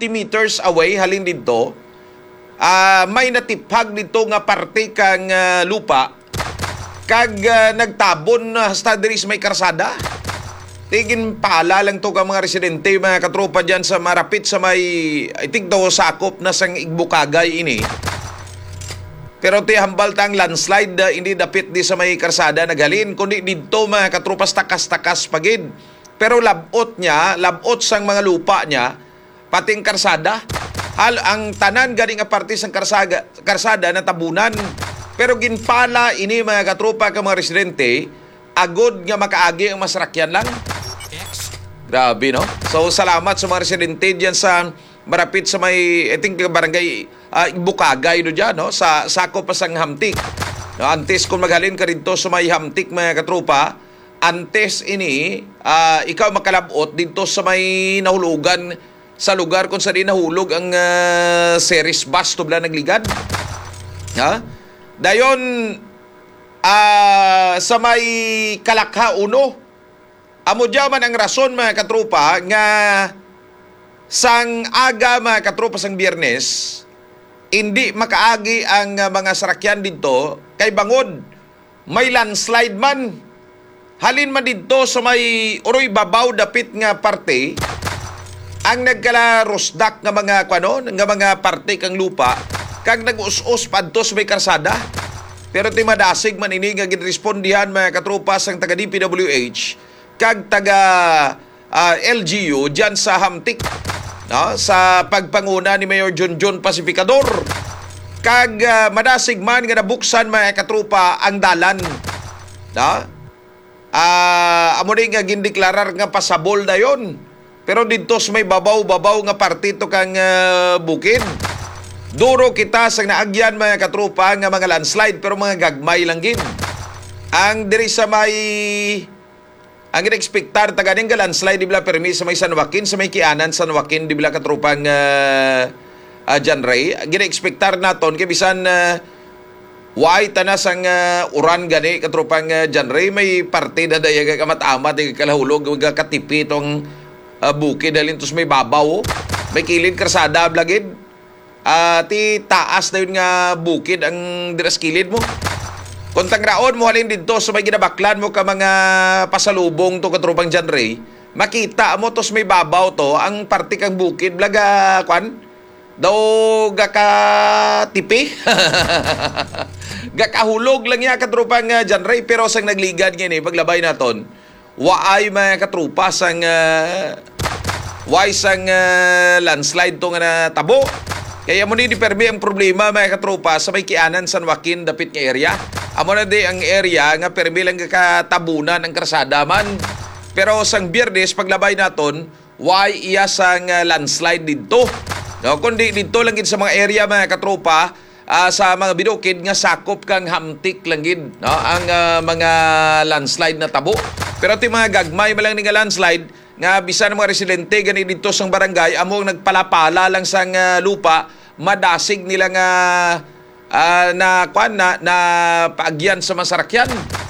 50 meters away halin dito, may natiphag dito nga parte kang lupa kag nagtabon hasta diri sa may karsada. Tigin pala lang to ka mga residente, mga katropa dyan sa marapit sa may, I think daw sakop na sang Igbukagay ini. Pero ti hambal tang landslide, hindi dapit di sa may karsada naghalin, kundi dito mga katropas takas-takas pagid. Pero labot sang mga lupa niya, pating karsada. Ang tanan gani nga parte sang karsada na tabunan. Pero ginpala ini mga katropa ka mga residente, agod nga makaagi ang masakyan lang. Grabe, no? So, salamat sa mga residente dyan sa marapit sa may, I think, barangay Bukagay do dyan, no? Sa sako pa sang Hamtik. No, antes kung maghalin ka rito sa may Hamtik, mga katropa, antes ini, ikaw makalabot dito sa may nahulugan sa lugar kung saan nahulog ang series bus to bla nagligad. Ha? Dayon, sa may Kalakha Uno, amo diyaman ang rason mga katropa nga sang aga mga katropa sang Biyernes hindi makaagi ang mga sarakyan dito kay bangod may landslide man. Halin man dito sa may uroy babaw dapit nga parte ang nagkalarosdak nga mga nga mga parte kang lupa kag nag-us-us padto sa may karsada. Pero ti madasig man ini nga ginrespondihan mga katropa sang taga DPWH kag taga LGU dyan sa Hamtik, no? Sa pagpanguna ni Mayor Junjun Pacificador. Kag madasig man nga nabuksan mga katropa ang dalan, no? Amo rin nga gindeklarar nga pasabol na yon. Pero dito sa may babaw-babaw nga partito kang bukid. Duro kita sa naagyan mga katropa nga mga landslide pero mga gagmay lang gin. Ang diri sa may ang ina-expectar taganing ka landslide di bila permis sa may San Joaquin, sa may Kianan San Joaquin di bila katropang John Ray. Ang ina-expectar naton kay bisan why tanas ang uran gani katropang John Ray may parte na dayaga kamat-amat kalahulog katipi tong bukid dalin tos may babaw may kilid karsada blagid. Ti taas na yun nga bukid ang diras kilid mo. Kung tangraon mo halin dito sa may ginabaklan mo ka mga pasalubong to katropang John Ray, makita mo tos may babaw to ang parte kang bukid blaga kwan daw gaka tipi. Gakahulog lang ya katropang John Ray pero sang nagligad ngini paglabay naton waay mga katropa sang landslide to nga natabo. Kaya mo ni permi ang problema mga katropa sa may Kianan San Joaquin dapit nga area. Amo na di ang area nga permi lang katabunan ang karsada man. Pero sang Biyernes paglabay naton, why iya sang landslide dito. No, kundi dito lang gid sa mga area mga katropa, sa mga bidukid nga sakop kang Hamtik lang gid, no, ang mga landslide na tabo. Pero ti mga gagmay malang ni nga landslide nga bisan mga residente gani dito sang barangay among nagpalapala lang sang lupa madasig nila nga na paagyan sa masarakyan.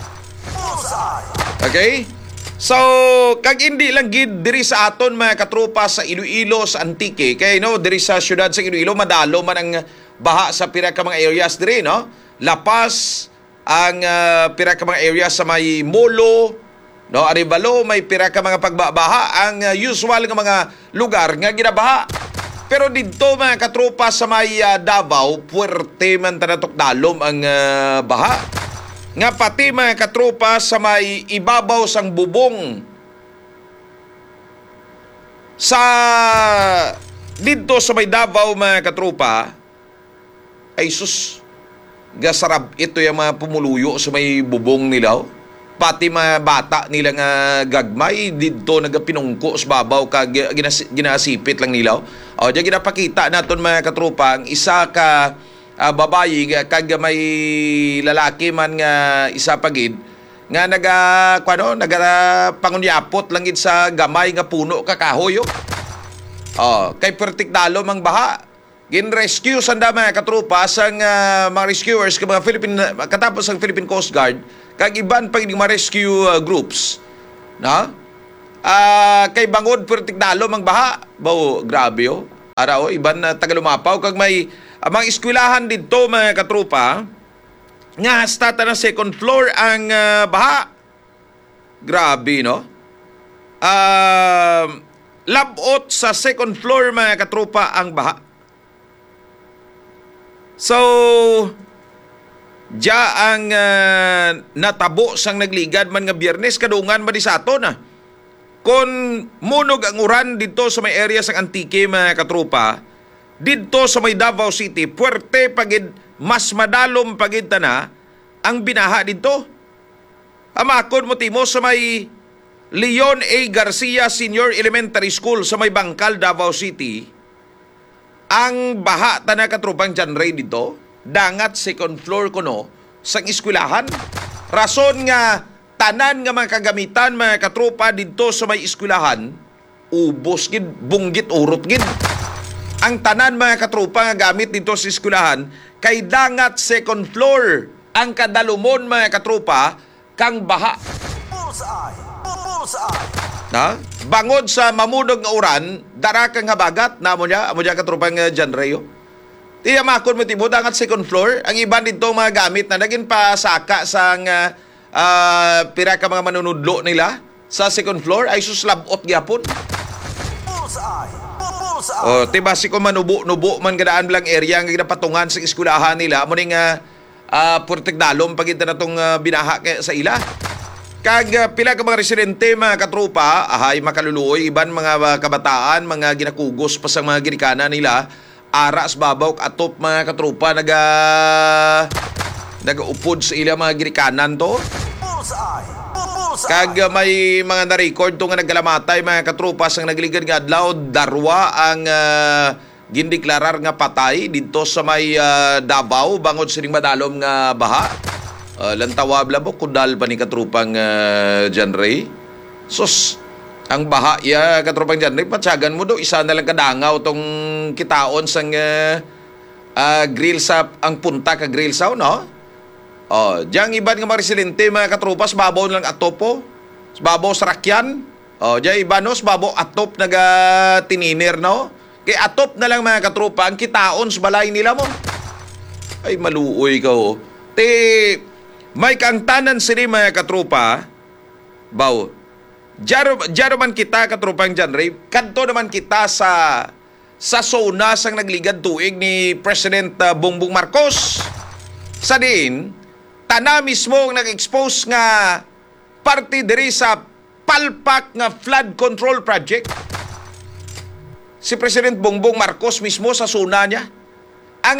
Okay? So kag hindi lang gid diri sa aton mga katropa sa Iloilo sa Antique kay no diri sa syudad sa Iloilo madalo man ang baha sa pira ka mga areas diri, no? Lapas ang pira ka mga areas sa may Molo, no, Arevalo may pira ka mga pagbabaha ang usual nga mga lugar nga ginabaha. Pero dito mga katropa sa may Davao, puwerte man tanatok dalom ang baha. Nga pati mga katropa sa may ibabaw sang bubong sa dito sa may Davao mga katropa ay sus gasarab ito yung mga pumuluyo sa may bubong nila. Pati mga bata nila nga gagmay dito nagapinungko sa babaw kag ginasipit lang nila. O diya ginapakita naton mga katropa ang isa ka babayi kag may lalaki man nga isa pagid nga naga pangunyapot lang gid sa gamay nga puno ka kahoy. Kay pertik dalo mang baha. Gin-rescue sanda mga katropa sang mga rescuers ka mga katapos ang Philippine Coast Guard kag iban pag mga rescue groups, no? Kay bangod pertik dalo mang baha. Bawo grabe Araw, iban na Tagalumapaw. Kag may mga eskwelahan dito mga katrupa, nga hasta ng second floor ang baha. Grabe, no? Labot sa second floor mga katrupa ang baha. So, diya ang natabo sang nagligad man nga Biyernes kadungan man di sa ato na. Kung munog ang uran dito sa may area sang Antique mga katrupa, dito sa may Davao City, puwerte pagid mas madalom pagid na ang binaha dito. Amakon mo timo sa may Leon A. Garcia Senior Elementary School sa may Bangkal, Davao City. Ang baha na katrupang John Ray dito, dangat second floor kuno sang eskwelahan. Rason nga tanan nga mga kagamitan mga katrupa dito sa may eskwelahan, ubos gid, bunggit urot gid. Ang tanan mga katrupa nga gamit dito sa eskwelahan kay dangat second floor. Ang kadalumon mga katrupa kang baha. Na? Bangod sa mamunog nga uran, dara kang habagat namo niya katrupang John Rayo. Tiya makon mo tibo dangat second floor. Ang iban dito mga gamit na naging pasaka sang pira ka mga manunudlo nila sa second floor ay suslabot gyapon. O tiba si ko manubo-nubo man gadaan lang area nga ginapatungan sa eskwelahan nila mo ning purtik dalom pagid na tong binaha sa ila. Kag pila ka mga residente mga katrupa, ahay makaluluoy iban mga kabataan, mga ginakugos pa sa mga ginikanan nila, aras babaw atop mga katrupa nagaupod sa ila mga ginikanan to. Kag may mga na-record to nga nagkalamatay mga katrupa sang nagligad nga adlaw, darwa ang gindeklarar nga patay dito sa may Davao bangod sining madalom nga baha. Lantawab labo kundal pa ni katrupang John Ray. Sus, ang baha ya katrupang John Ray, patsagan mo do isa na lang kadangaw tong kitaon sang grill sa ang punta ka grill sa no. Diyang iban nga mga residente mga katrupas babaw lang atopo, babaw sa rakyan. Diyan iban no babaw atop naga tininir no. Kay atop na lang mga katrupa ang kitaon sa balay nila mo. Ay maluoy ka oh. May kangtanan sini mga katrupa, baw, jaro man kita katrupang John Ray, kanto naman kita sa zona sang nagligad tuig ni President Bongbong Marcos. Sa din, tana mismo ang nag-expose nga parte diri sa palpak nga flood control project. Si President Bongbong Marcos mismo sa zona niya ang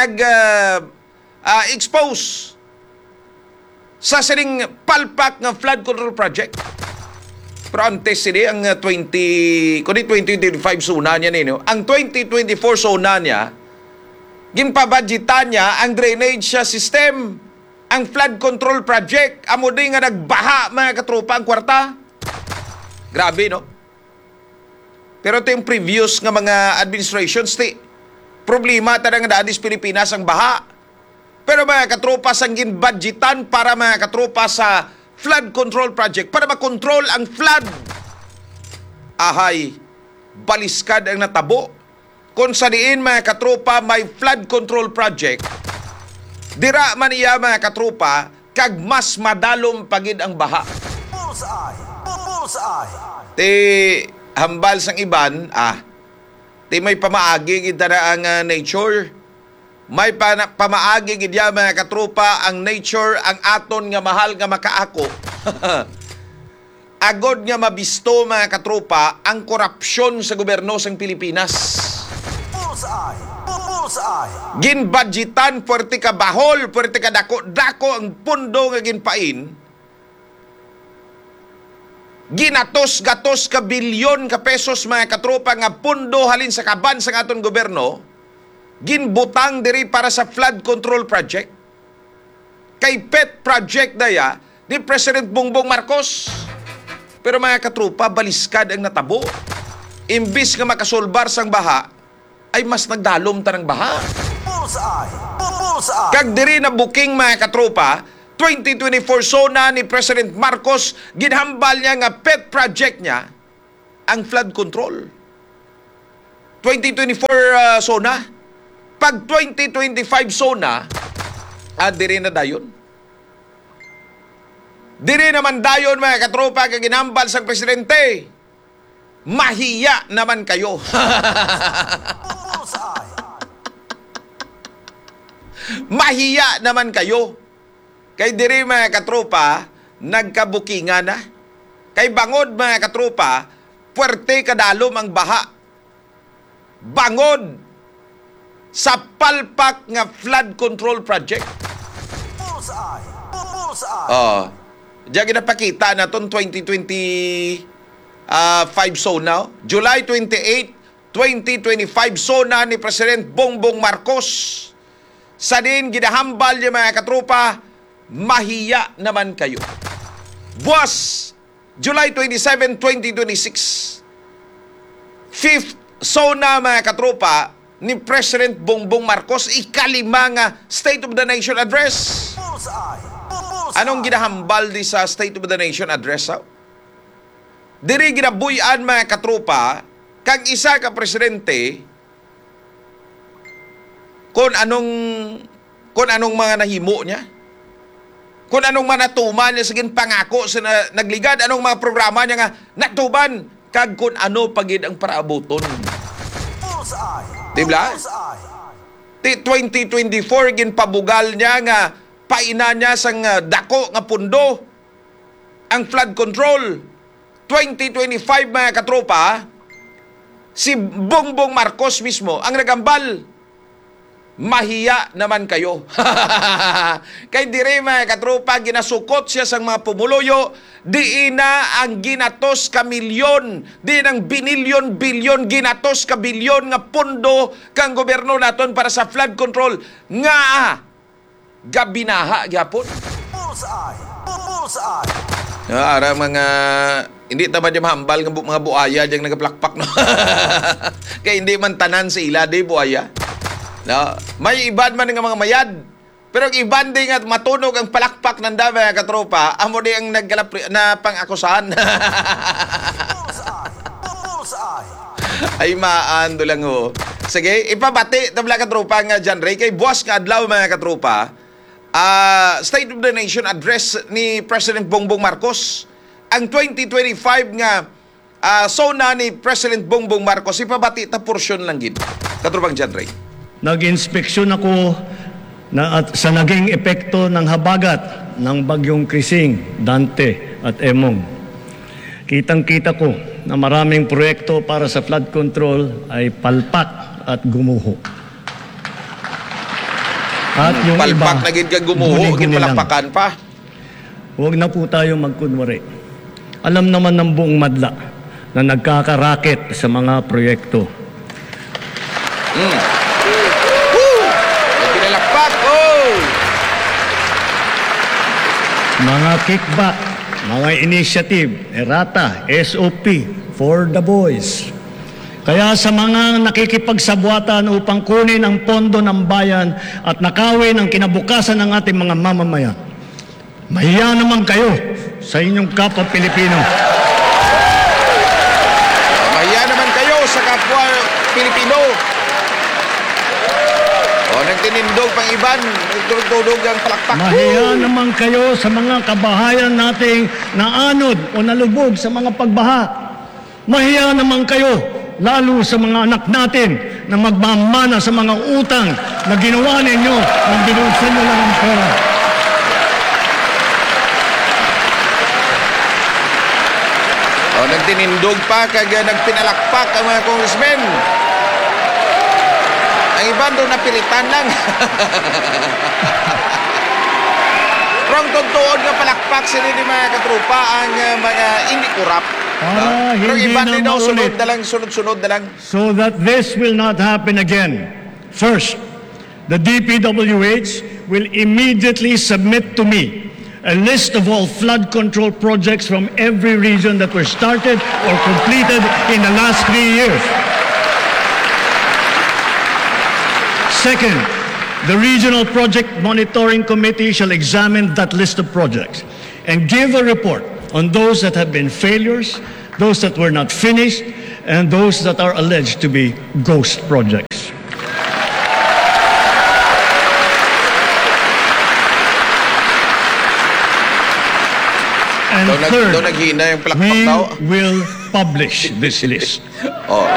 expose sa sining palpak nga flood control project. Pero antes sini ang 2025 zona niya nino. Ang 2024 zona niya, ginpabudgetan niya ang drainage system, ang flood control project. Amo din nga nagbaha mga katrupa ang kwarta. Grabe no? Pero ito yung previous nga mga administrations, problema talaga nga daan is Pilipinas ang baha. Pero mga katropa sang ginbudgetan para mga katropa sa flood control project, para makontrol ang flood. Ahay, baliskad ang natabo. Kung sa diin mga katropa may flood control project, dira man iya mga katropa, kag mas madalom pagid ang baha. Ti hambal sang iban, ti may pamaagi gid na ang nature. May pamaagi gidya mga katrupa ang nature, ang aton nga mahal nga makaako. Agod nga mabisto mga katrupa ang korupsyon sa gobyerno sang Pilipinas. Ginbudgetan puwerte ka bahol, puwerte ka dako ang pundo nga ginpain. Ginatos-gatos ka bilyon ka pesos mga katrupa nga pundo halin sa kaban sa aton gobyerno. Ginbutang diri para sa flood control project. Kay pet project daya ni President Bongbong Marcos. Pero mga katrupa, baliskad ang natabo. Imbis nga makasolbar sang baha, ay mas nagdalom ta ng baha. Kag diri na booking mga katrupa, 2024 zona ni President Marcos, ginhambal niya nga pet project niya, ang flood control. 2024 SONA. Pag 2025 SONA, diri na dayon. Diri naman dayon mga katropa kag ginambal sang presidente. Mahiya naman kayo. Mahiya naman kayo. Kay diri mga katropa, nagkabukingan na. Kay bangod mga katropa, puwerte kadalom ang baha. Bangod sa palpak nga flood control project. Diyan ginapakita na itong 2025 SONA. July 28, 2025 SONA ni President Bongbong Marcos. Sa din, ginahambal niya mga katropa, mahiya naman kayo. Buwas, July 27, 2026. Fifth SONA mga katropa ni President Bongbong Marcos, ikalima nga State of the Nation Address. Anong ginahambal di sa State of the Nation Address? Diri ginabuyan mga katropa, kang isa ka presidente, kung anong mga nahimo niya, kung anong manatuman niya sa pangako sa nagligad, anong mga programa niya nga natuban, kag kung ano pagid ang paraabuton. Diba? 2024 ginpabugal niya nga paina niya sang dako nga pundo ang flood control. 2025 mga katropa, si Bongbong Marcos mismo ang nagambal. Mahiya naman kayo. Kay dire mga katropa, ginasukot siya sang mga pumuloyo, di na ang ginatos ka milyon, di nang binilyon-bilyon, ginatos ka bilyon nga pondo kang gobyerno naton para sa flood control. Nga, gabinaha gyapon. Ara mga hindi ta ba di mahambal ng mga buaya diyang nagaplakpak, no? Kaya hindi man tanan sa ila di buaya. No? May iban man nga mga mayad. Pero ang iban din nga matunog ang palakpak ng dami mga katropa, amo di ang naggalap na pang-akusahan. Ay maando lang ho. Sige, ipabati tabla katropa nga John Ray kay buwas nga adlaw mga katropa. State of the Nation Address ni President Bongbong Marcos. Ang 2025 nga SONA ni President Bongbong Marcos, ipabati ta porsyon lang gid. Katropang John Ray. Nag-inspeksyon ako sa naging epekto ng habagat ng bagyong Krising, Dante at Emong. Kitang-kita ko na maraming proyekto para sa flood control ay palpak at gumuho. At yung palpak na gid kag gumuho, ginpalakpakan pa. Huwag na po tayo magkunwari. Alam naman ng buong madla na nagkakaraket sa mga proyekto. Mga kickback, mga initiative, errata, SOP, for the boys. Kaya sa mga nakikipagsabuatan upang kunin ang pondo ng bayan at nakawin ang kinabukasan ng ating mga mamamayan, mahiya naman kayo sa inyong kapwa Pilipino. Mahiya naman kayo sa kapwa Pilipino. Nagtinindog pang iban, nagtulog ang palakpak. Mahiya naman kayo sa mga kabahayan nating naanod o nalubog sa mga pagbaha. Mahiya naman kayo, lalo sa mga anak natin na magmamana sa mga utang na ginawa ninyo nang binuksan nyo lang ang pera. Nagtinindog pa, kag nagpinalakpak ang mga congressmen. Ang iba doon napilitan lang. Pero ang tuntuon nga palakpak sila ni mga katrupa ang mga hindi kurap. Pero iba din daw sunod-sunod na lang. So that this will not happen again. First, the DPWH will immediately submit to me a list of all flood control projects from every region that were started or completed in the last 3 years. Second, the Regional Project Monitoring Committee shall examine that list of projects and give a report on those that have been failures, those that were not finished, and those that are alleged to be ghost projects. And third, Doon naghina yung palakpak we daw. will publish this list. Oh.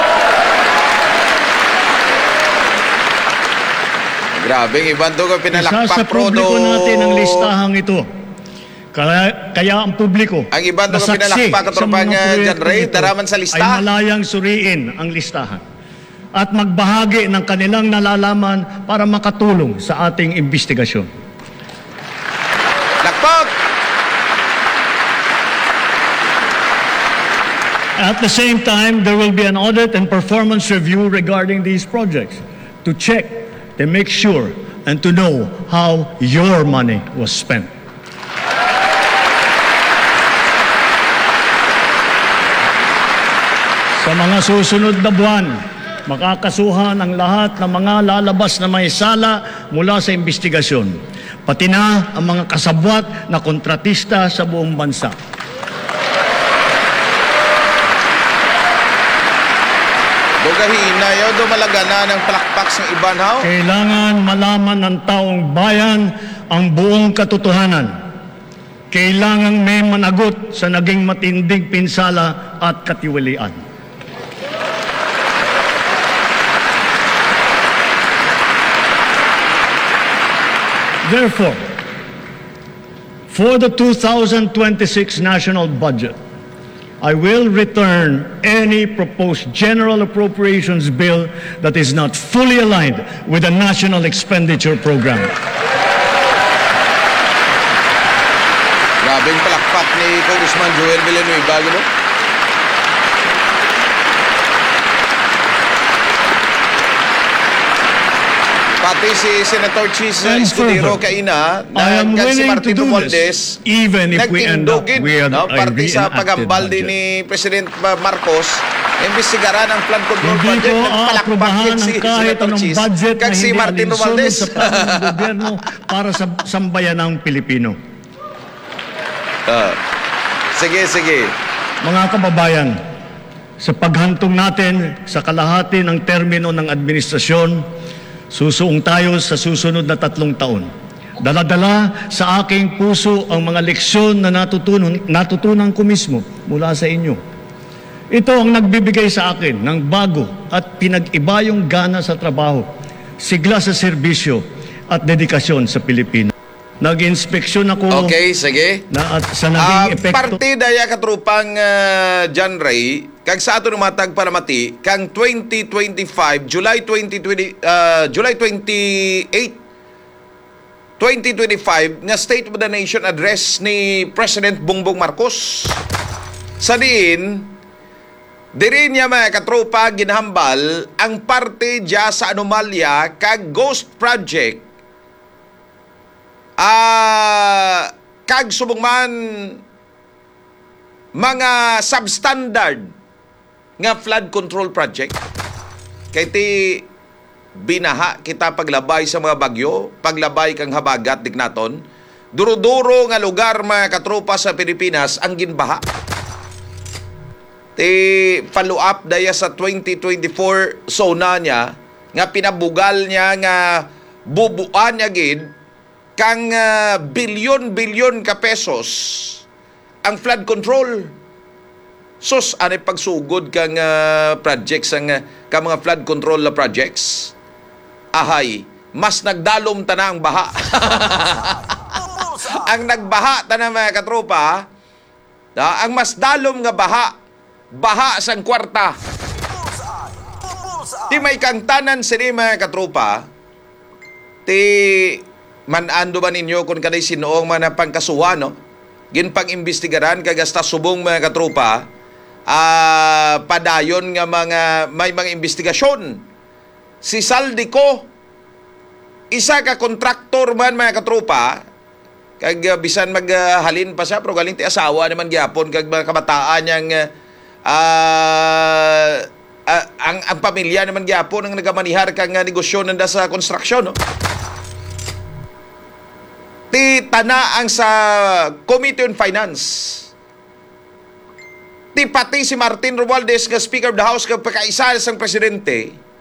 Grabe, ibang doon Isa pinalakpak sa publiko natin ang listahang ito. Kaya ang publiko Ang iba na doon saksi pinalakpak sa mga John proyektong Ray, ito daraman sa lista. ay malayang suriin ang listahan at magbahagi ng kanilang nalalaman para makatulong sa ating investigasyon. Lakpak! At the same time, there will be an audit and performance review regarding these projects to check, to make sure, and to know how your money was spent. Sa mga susunod na buwan, makakasuhan ang lahat ng mga lalabas na may sala mula sa investigasyon, pati na ang mga kasabwat na kontratista sa buong bansa. Doon kahina yun, doon malagana ng palakpak sa iban, haw? Kailangan malaman ng taong bayan ang buong katotohanan. Kailangan may managot sa naging matinding pinsala at katiwalian. Therefore, for the 2026 national budget, I will return any proposed general appropriations bill that is not fully aligned with the national expenditure program. Grabing palakpak ni Congressman Joel Villanueva, gano'n? Pati si Senator Chis And Escudero further, kaina I am kag si willing to Martin do Romualdez this even if we end up nagtindugid, with a parte sa reenacted pagambal din budget. ni President Marcos imbestigaran ang flood control Hindi project ko nagpalakpak aaprubahan yun ng si kahit Senator anong Chis budget na kag si hindi Martin alinsunod Romualdez. sa plano ng gobyerno para sa sambayanang Pilipino. Sige. Mga kababayan, sa paghantong natin sa kalahati ng termino ng administrasyon, susuong tayo sa susunod na 3 taon. Dala-dala sa aking puso ang mga leksyon na natutunan ko mismo mula sa inyo. Ito ang nagbibigay sa akin ng bago at pinag-iba yung gana sa trabaho, sigla sa serbisyo at dedikasyon sa Pilipinas. Nag-inspeksyon ako Okay, sige. na at sa naging epekto. Partida ya katrupang John Ray kag sa ato matag para mati kang 2025 July 2020 July 28 2025 nga State of the Nation address ni President Bongbong Marcos. Sa diin diri niya mga katropa ginahambal ang parte diya sa anomalya kag ghost project kag subong mga substandard nga flood control project kay ti binaha kita paglabay sa mga bagyo, paglabay kang habagat dignaton, duro-duro nga lugar mga katropa sa Pilipinas ang ginbaha. Ti follow up daya sa 2024 zona niya nga pinabugal niya nga bubuan niya gid kang bilyon-bilyon ka pesos ang flood control. Sus, anay pagsugod kang projects ang mga flood control na projects. Ahay, mas nagdalom tana ang baha. Ang nagbaha tana mga katropa, ang mas dalom nga baha sang kwarta. Ti may kang tanan sini mga katropa, ti manando ba ninyo kung kanay sinoong mga pangkasuhan, no? Ginpang-imbestigaran kagasta subong mga katropa, padayon nga may mga investigasyon. Si Saldico, isa ka kontraktor man mga katropa, kag bisan maghalin pa siya, pero galing ti asawa naman gyapon kag mga kabataan niyang ang pamilya naman gyapon ang nagamanihar kang negosyo nanda sa construction, no? Ti tana ang sa Committee on Finance Ti pati si Martin Romualdez nga Speaker of the House kag pagkaisa sang presidente